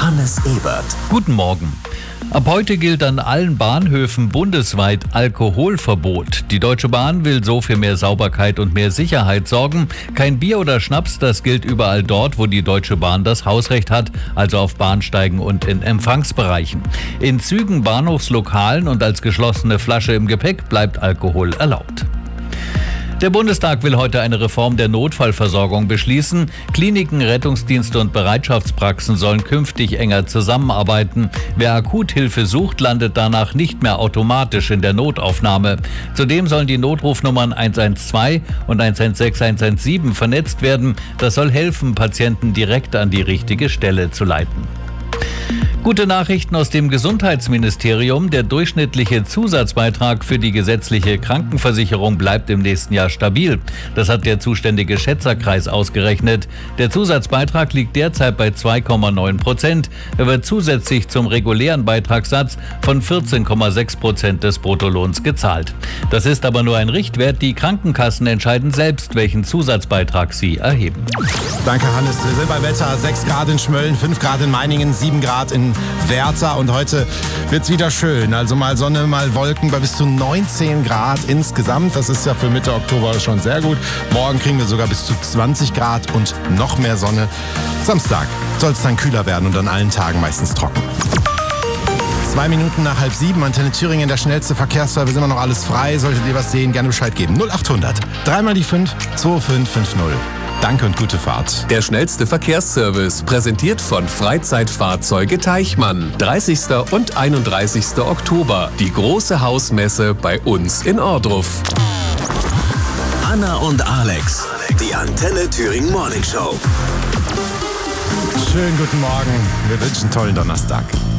Hannes Ebert. Guten Morgen. Ab heute gilt an allen Bahnhöfen bundesweit Alkoholverbot. Die Deutsche Bahn will so für mehr Sauberkeit und mehr Sicherheit sorgen. Kein Bier oder Schnaps, das gilt überall dort, wo die Deutsche Bahn das Hausrecht hat, also auf Bahnsteigen und in Empfangsbereichen. In Zügen, Bahnhofslokalen und als geschlossene Flasche im Gepäck bleibt Alkohol erlaubt. Der Bundestag will heute eine Reform der Notfallversorgung beschließen. Kliniken, Rettungsdienste und Bereitschaftspraxen sollen künftig enger zusammenarbeiten. Wer Akuthilfe sucht, landet danach nicht mehr automatisch in der Notaufnahme. Zudem sollen die Notrufnummern 112 und 116 117 vernetzt werden. Das soll helfen, Patienten direkt an die richtige Stelle zu leiten. Gute Nachrichten aus dem Gesundheitsministerium. Der durchschnittliche Zusatzbeitrag für die gesetzliche Krankenversicherung bleibt im nächsten Jahr stabil. Das hat der zuständige Schätzerkreis ausgerechnet. Der Zusatzbeitrag liegt derzeit bei 2,9%. Er wird zusätzlich zum regulären Beitragssatz von 14,6% des Bruttolohns gezahlt. Das ist aber nur ein Richtwert. Die Krankenkassen entscheiden selbst, welchen Zusatzbeitrag sie erheben. Danke, Hannes. Wir sind bei Wetter. 6 Grad in Schmölln, 5 Grad in Meiningen, 7 Grad in Werther und heute wird's wieder schön. Also mal Sonne, mal Wolken bei bis zu 19 Grad insgesamt. Das ist ja für Mitte Oktober schon sehr gut. Morgen kriegen wir sogar bis zu 20 Grad und noch mehr Sonne. Samstag soll es dann kühler werden und an allen Tagen meistens trocken. 2 Minuten nach 6:30, Antenne Thüringen, der schnellste Verkehrsservice, immer noch alles frei. Solltet ihr was sehen, gerne Bescheid geben. 0800 3 mal die 5 2550. Danke und gute Fahrt. Der schnellste Verkehrsservice, präsentiert von Freizeitfahrzeuge Teichmann. 30. und 31. Oktober, die große Hausmesse bei uns in Ohrdruf. Anna und Alex, die Antenne Thüringen Morning Show. Schönen guten Morgen, wir wünschen einen tollen Donnerstag.